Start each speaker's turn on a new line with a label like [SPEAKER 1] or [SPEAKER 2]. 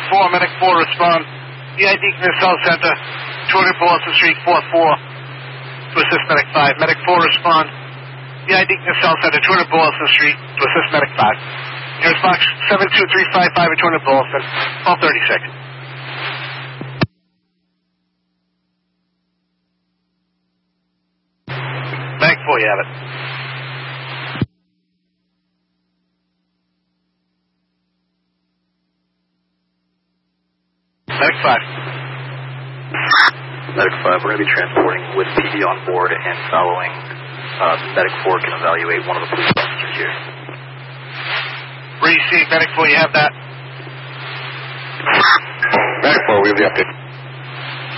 [SPEAKER 1] Medic 4 respond. EID Cell Center, 200 Boston Street, 4-4 to assist Medic 5. Medic 4 respond. EID Cell Center, 200 Boston Street to assist Medic 5. Here's box 72355 at 200 Boston, 1236. Medic 4, you have it. Medic 5.
[SPEAKER 2] Medic 5, we're going to be transporting with PD on board and following. Medic 4 can evaluate one of the police officers here.
[SPEAKER 1] Receive, Medic 4, you have that.
[SPEAKER 3] Medic 4, we have the update.